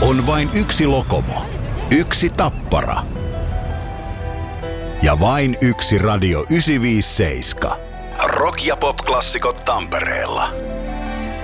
On vain yksi Lokomo, yksi Tappara ja vain yksi Radio 957. Rock- ja pop-klassikot Tampereella.